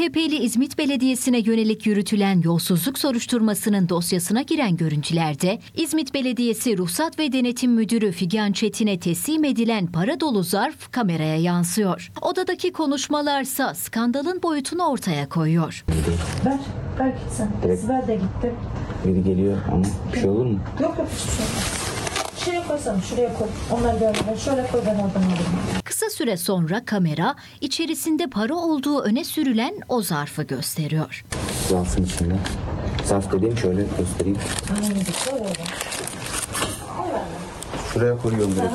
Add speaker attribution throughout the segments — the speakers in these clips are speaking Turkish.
Speaker 1: CHP'li İzmit Belediyesi'ne yönelik yürütülen yolsuzluk soruşturmasının dosyasına giren görüntülerde İzmit Belediyesi Ruhsat ve Denetim Müdürü Figen Çetin'e teslim edilen para dolu zarf kameraya yansıyor. Odadaki konuşmalarsa skandalın boyutunu ortaya koyuyor.
Speaker 2: Ver gitsin. Sibel de gitti.
Speaker 3: Biri geliyor ama bir şey olur mu?
Speaker 2: Yok hiçbir şey olmaz. Şuraya koysana, şuraya koy. Onlar görmeden şöyle koy, ben oradan alırım.
Speaker 1: Kısa süre sonra kamera içerisinde para olduğu öne sürülen o zarfı gösteriyor.
Speaker 3: Zarfın içinde. Zarf dediğim şöyle göstereyim. Şuraya koyuyorum direkt.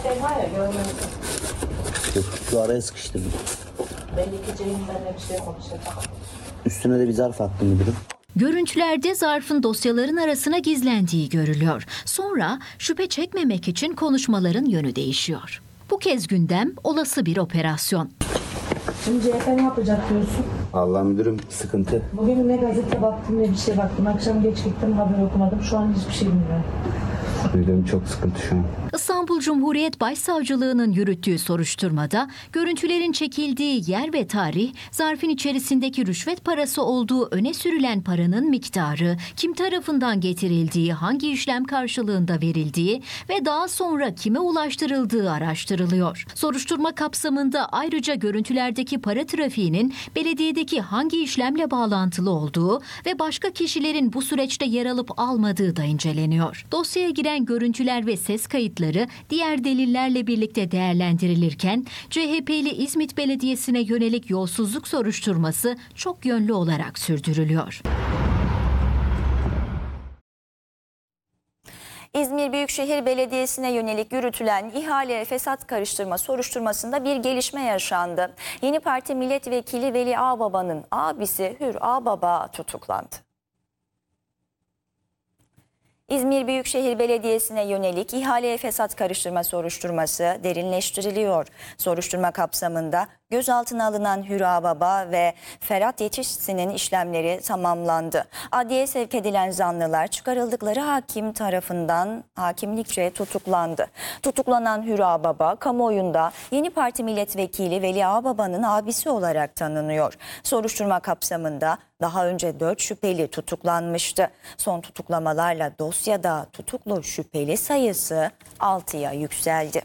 Speaker 3: Şu araya sıkıştırdım.
Speaker 2: Belli ki Ceyhun benimle bir şey konuşacak.
Speaker 3: Üstüne de bir zarf attım müdürüm.
Speaker 1: Görüntülerde zarfın dosyaların arasına gizlendiği görülüyor. Sonra şüphe çekmemek için konuşmaların yönü değişiyor. Bu kez gündem olası bir operasyon.
Speaker 2: Şimdi CHP ne yapacak diyorsun?
Speaker 3: Allah müdürüm sıkıntı.
Speaker 2: Bugün ne gazete baktım ne bir şey baktım. Akşam geç gittim, haber okumadım. Şu an hiçbir şey bilmiyorum.
Speaker 3: Müdürüm çok sıkıntı şu an.
Speaker 1: İstanbul Cumhuriyet Başsavcılığı'nın yürüttüğü soruşturmada görüntülerin çekildiği yer ve tarih, zarfın içerisindeki rüşvet parası olduğu öne sürülen paranın miktarı, kim tarafından getirildiği, hangi işlem karşılığında verildiği ve daha sonra kime ulaştırıldığı araştırılıyor. Soruşturma kapsamında ayrıca görüntülerdeki para trafiğinin belediyedeki hangi işlemle bağlantılı olduğu ve başka kişilerin bu süreçte yer alıp almadığı da inceleniyor. Dosyaya giren görüntüler ve ses kayıtları diğer delillerle birlikte değerlendirilirken CHP'li İzmit Belediyesi'ne yönelik yolsuzluk soruşturması çok yönlü olarak sürdürülüyor.
Speaker 4: İzmir Büyükşehir Belediyesi'ne yönelik yürütülen ihale fesat karıştırma soruşturmasında bir gelişme yaşandı. Yeni Parti Milletvekili Veli Ağbaba'nın abisi Hür Ağbaba tutuklandı. İzmir Büyükşehir Belediyesi'ne yönelik ihale fesat karıştırma soruşturması derinleştiriliyor. Soruşturma kapsamında gözaltına alınan Hür Ağbaba ve Ferhat Yetişsin'in işlemleri tamamlandı. Adliyeye sevk edilen zanlılar çıkarıldıkları hakim tarafından hakimlikçe tutuklandı. Tutuklanan Hür Ağbaba kamuoyunda Yeni Parti Milletvekili Veli Ağbaba'nın abisi olarak tanınıyor. Soruşturma kapsamında daha önce 4 şüpheli tutuklanmıştı. Son tutuklamalarla dosyada tutuklu şüpheli sayısı 6'ya yükseldi.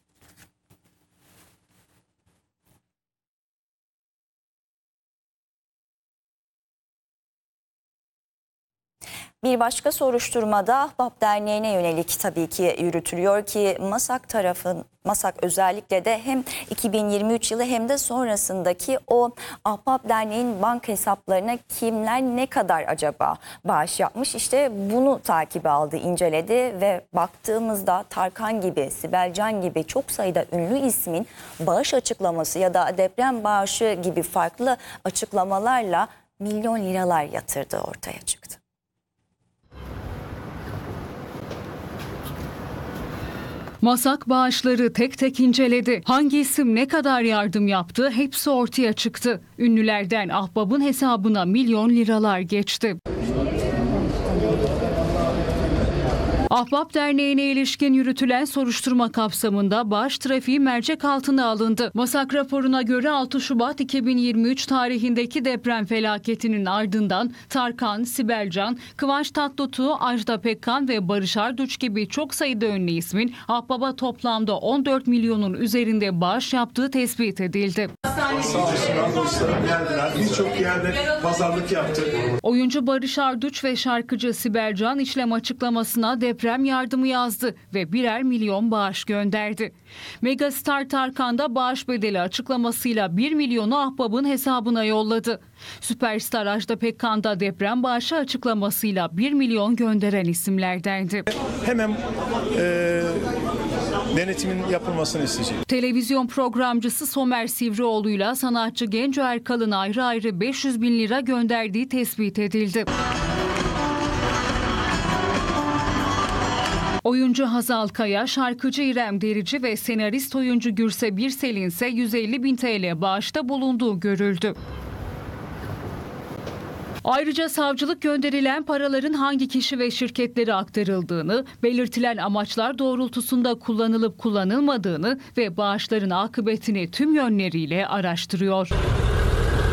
Speaker 4: Bir başka soruşturmada Ahbap Derneği'ne yönelik tabii ki yürütülüyor ki Masak özellikle de hem 2023 yılı hem de sonrasındaki o Ahbap Derneği'nin banka hesaplarına kimler ne kadar acaba bağış yapmış, işte bunu takibe aldı, inceledi ve baktığımızda Tarkan gibi, Sibel Can gibi çok sayıda ünlü ismin bağış açıklaması ya da deprem bağışı gibi farklı açıklamalarla milyon liralar yatırdığı ortaya çıktı.
Speaker 5: Masak bağışları tek tek inceledi. Hangi isim ne kadar yardım yaptı hepsi ortaya çıktı. Ünlülerden Ahbap'ın hesabına milyon liralar geçti. Ahbap Derneği'ne ilişkin yürütülen soruşturma kapsamında bağış trafiği mercek altına alındı. Masak raporuna göre 6 Şubat 2023 tarihindeki deprem felaketinin ardından Tarkan, Sibel Can, Kıvanç Tatlıtuğ, Ajda Pekkan ve Barış Arduç gibi çok sayıda ünlü ismin Ahbap'a toplamda 14 milyonun üzerinde bağış yaptığı tespit edildi.
Speaker 6: Birçok yerde pazarlık yaptı.
Speaker 5: Oyuncu Barış Arduç ve şarkıcı Sibel Can işlem açıklamasına deprem yardımı yazdı ve birer milyon bağış gönderdi. Megastar Tarkan da bağış bedeli açıklamasıyla 1 milyonu Ahbap'ın hesabına yolladı. Süperstar Ajda Pekkan da deprem bağışı açıklamasıyla 1 milyon gönderen isimlerdendi.
Speaker 6: Hemen denetimin yapılmasını isteyecek.
Speaker 5: Televizyon programcısı Somer Sivrioğlu'yla sanatçı Genco Erkal'ın ayrı ayrı 500 bin lira gönderdiği tespit edildi. Oyuncu Hazal Kaya, şarkıcı İrem Derici ve senarist oyuncu Gürse Birsel'in ise 150 bin TL bağışta bulunduğu görüldü. Ayrıca savcılık gönderilen paraların hangi kişi ve şirketlere aktarıldığını, belirtilen amaçlar doğrultusunda kullanılıp kullanılmadığını ve bağışların akıbetini tüm yönleriyle araştırıyor.